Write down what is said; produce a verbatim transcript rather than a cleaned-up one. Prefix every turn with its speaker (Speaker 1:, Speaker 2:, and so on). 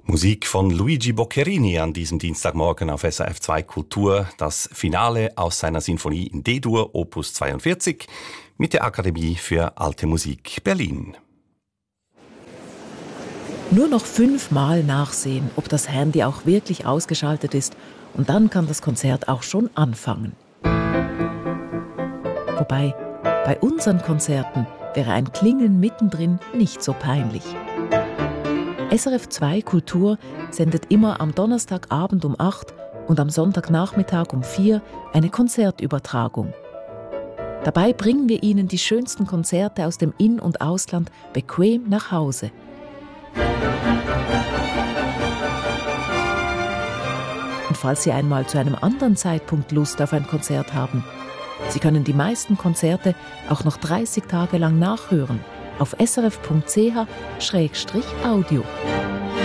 Speaker 1: Musik von Luigi Boccherini an diesem Dienstagmorgen auf S R F zwei Kultur, das Finale aus seiner Sinfonie in D-Dur, Opus zweiundvierzig, mit der Akademie für Alte Musik Berlin.
Speaker 2: Nur noch fünfmal nachsehen, ob das Handy auch wirklich ausgeschaltet ist, und dann kann das Konzert auch schon anfangen. Wobei, bei unseren Konzerten wäre ein Klingeln mittendrin nicht so peinlich. S R F zwei Kultur sendet immer am Donnerstagabend um acht und am Sonntagnachmittag um vier eine Konzertübertragung. Dabei bringen wir Ihnen die schönsten Konzerte aus dem In- und Ausland bequem nach Hause. Und falls Sie einmal zu einem anderen Zeitpunkt Lust auf ein Konzert haben, Sie können die meisten Konzerte auch noch dreißig Tage lang nachhören auf s r f punkt c h slash audio.